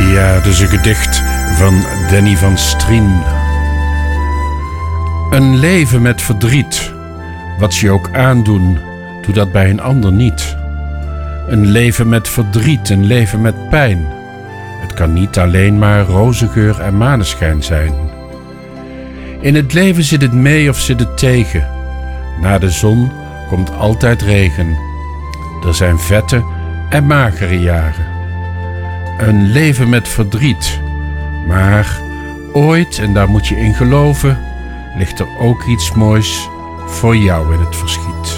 Ja, dus een gedicht van Danny van Strien. Een leven met verdriet, wat je ook aandoen, doe dat bij een ander niet. Een leven met verdriet, een leven met pijn. Het kan niet alleen maar rozengeur en maneschijn zijn. In het leven zit het mee of zit het tegen. Na de zon komt altijd regen. Er zijn vette en magere jaren. Een leven met verdriet. Maar ooit, en daar moet je in geloven, ligt er ook iets moois voor jou in het verschiet.